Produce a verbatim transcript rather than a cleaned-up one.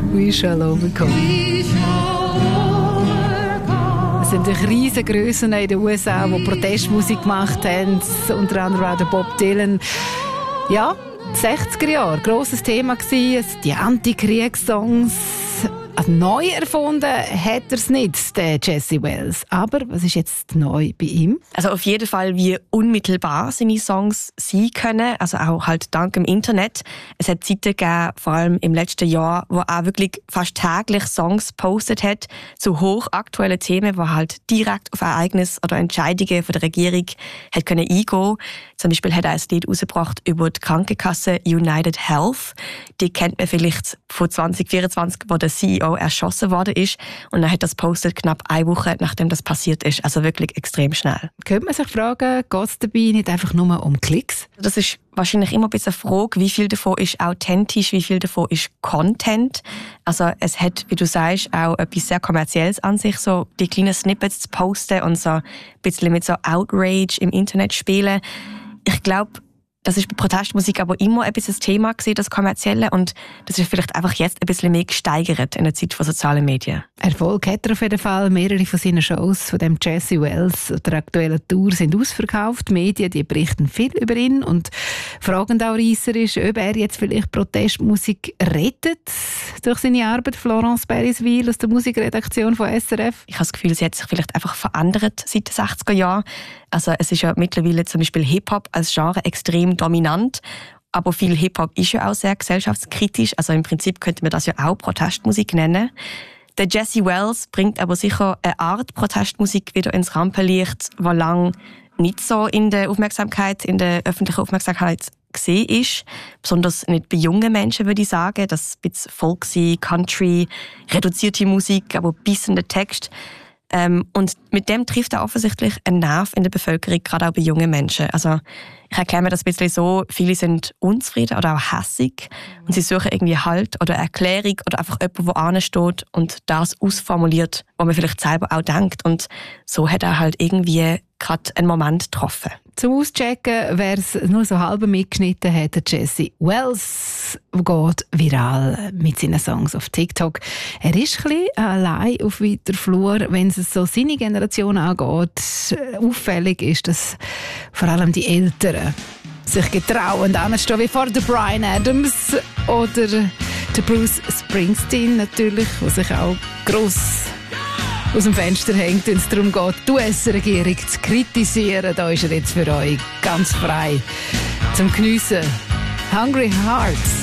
We shall overcome. Es sind riesige Grössen in den U S A, die Protestmusik gemacht haben, unter anderem auch der Bob Dylan. Ja, die sechziger Jahre, grosses Thema gewesen, die Antikriegssongs. Also neu erfunden hat er es nicht, der Jesse Wells. Aber was ist jetzt neu bei ihm? Also auf jeden Fall, wie unmittelbar seine Songs sein können. Also auch halt dank dem Internet. Es hat Zeiten gegeben, vor allem im letzten Jahr, wo er wirklich fast täglich Songs postet hat zu hochaktuellen Themen, die halt direkt auf Ereignisse oder Entscheidungen von der Regierung hat können eingehen. Zum Beispiel hat er ein Lied rausgebracht über die Krankenkasse United Health. Die kennt man vielleicht von zwanzig vierundzwanzig, wo der C E O erschossen worden ist. Und er hat das postet knapp eine Woche, nachdem das passiert ist. Also wirklich extrem schnell. Könnte man sich fragen, geht es dabei nicht einfach nur um Klicks? Das ist wahrscheinlich immer ein bisschen eine Frage, wie viel davon ist authentisch, wie viel davon ist Content. Also es hat, wie du sagst, auch etwas sehr Kommerzielles an sich, so die kleinen Snippets zu posten und so ein bisschen mit so Outrage im Internet spielen. Ich glaube, das ist bei Protestmusik aber immer ein bisschen das Thema gewesen, das Kommerzielle. Und das ist vielleicht einfach jetzt ein bisschen mehr gesteigert in der Zeit von sozialen Medien. Erfolg hat er auf jeden Fall. Mehrere von seinen Shows, von dem Jesse Wells der aktuellen Tour, sind ausverkauft. Die Medien, die berichten viel über ihn und fragen auch reisserisch, ob er jetzt vielleicht Protestmusik rettet durch seine Arbeit. Florence Beriswil aus der Musikredaktion von S R F. Ich habe das Gefühl, sie hat sich vielleicht einfach verändert seit den sechziger Jahren. Also es ist ja mittlerweile zum Beispiel Hip-Hop als Genre extrem dominant. Aber viel Hip-Hop ist ja auch sehr gesellschaftskritisch. Also im Prinzip könnte man das ja auch Protestmusik nennen. Der Jesse Wells bringt aber sicher eine Art Protestmusik wieder ins Rampenlicht, die lange nicht so in der Aufmerksamkeit, in der öffentlichen Aufmerksamkeit gesehen ist. Besonders nicht bei jungen Menschen, würde ich sagen. Das ein bisschen Folksy, Country, reduzierte Musik, aber bissender Text. Ähm, und mit dem trifft er offensichtlich einen Nerv in der Bevölkerung, gerade auch bei jungen Menschen. Also ich erkläre mir das ein bisschen so, viele sind unzufrieden oder auch hässig und sie suchen irgendwie Halt oder Erklärung oder einfach jemanden, der ansteht und das ausformuliert, was man vielleicht selber auch denkt. Und so hat er halt irgendwie gerade einen Moment getroffen. Zum Auschecken, wer es nur so halb mitgeschnitten hat, der Jesse Wells geht viral mit seinen Songs auf TikTok. Er ist ein bisschen allein auf weiter Flur, wenn es so seine Generation angeht. Auffällig ist, dass vor allem die Älteren sich getrauen, anzustehen, wie vor der Bryan Adams oder der Bruce Springsteen natürlich, der sich auch gross aus dem Fenster hängt, wenn es darum geht, die U S-Regierung zu kritisieren. Da ist er jetzt für euch ganz frei zum Geniessen. Hungry Hearts.